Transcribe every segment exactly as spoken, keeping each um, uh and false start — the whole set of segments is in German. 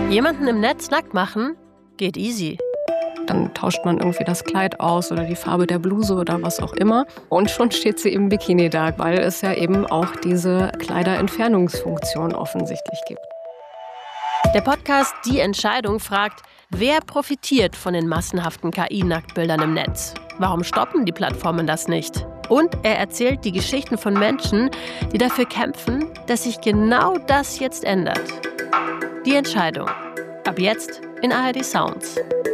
Jemanden im Netz nackt machen? Geht easy. Dann tauscht man irgendwie das Kleid aus oder die Farbe der Bluse oder was auch immer. Und schon steht sie im Bikini da, weil es ja eben auch diese Kleiderentfernungsfunktion offensichtlich gibt. Der Podcast Die Entscheidung fragt, wer profitiert von den massenhaften K I-Nacktbildern im Netz? Warum stoppen die Plattformen das nicht? Und er erzählt die Geschichten von Menschen, die dafür kämpfen, dass sich genau das jetzt ändert. Die Entscheidung. Ab jetzt in A R D Sounds.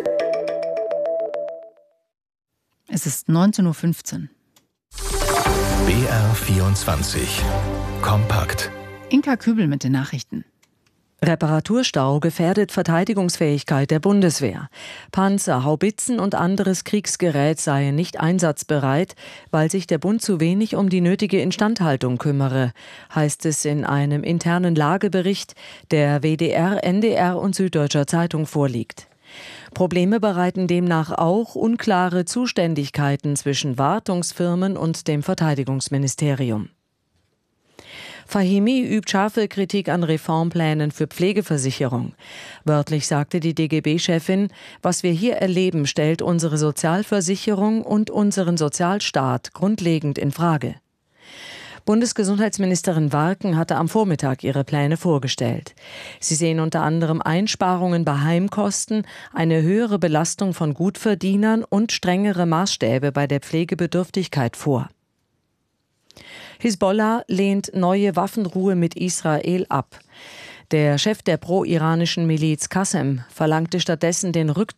Es ist neunzehn Uhr fünfzehn. B R vierundzwanzig. Kompakt. Inka Kübel mit den Nachrichten. Reparaturstau gefährdet Verteidigungsfähigkeit der Bundeswehr. Panzer, Haubitzen und anderes Kriegsgerät seien nicht einsatzbereit, weil sich der Bund zu wenig um die nötige Instandhaltung kümmere, heißt es in einem internen Lagebericht, der W D R, N D R und Süddeutscher Zeitung vorliegt. Probleme bereiten demnach auch unklare Zuständigkeiten zwischen Wartungsfirmen und dem Verteidigungsministerium. Fahimi übt scharfe Kritik an Reformplänen für Pflegeversicherung. Wörtlich sagte die D G B-Chefin, was wir hier erleben, stellt unsere Sozialversicherung und unseren Sozialstaat grundlegend in Frage. Bundesgesundheitsministerin Warken hatte am Vormittag ihre Pläne vorgestellt. Sie sehen unter anderem Einsparungen bei Heimkosten, eine höhere Belastung von Gutverdienern und strengere Maßstäbe bei der Pflegebedürftigkeit vor. Hisbollah lehnt neue Waffenruhe mit Israel ab. Der Chef der pro-iranischen Miliz Qassem verlangte stattdessen den Rückzug